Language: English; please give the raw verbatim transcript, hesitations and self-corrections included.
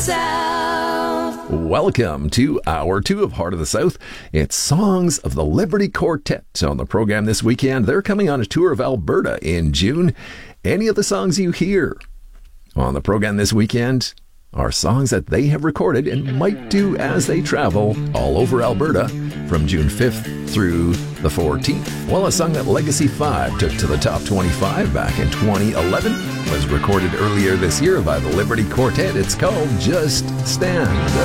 South. Welcome to Hour two of Heart of the South. It's Songs of the Liberty Quartet on the program this weekend. They're coming on a tour of Alberta in June. Any of the songs you hear on the program this weekend are songs that they have recorded and might do as they travel all over Alberta from June fifth through the fourteenth. Well, a song that Legacy five took to the top twenty-five back in twenty eleven was recorded earlier this year by the Liberty Quartet. It's called Just Stand.